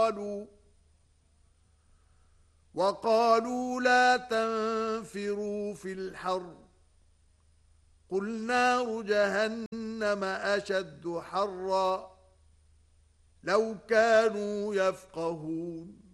وقالوا لا تنفروا في الحر قل نار جهنم أشد حرا لو كانوا يفقهون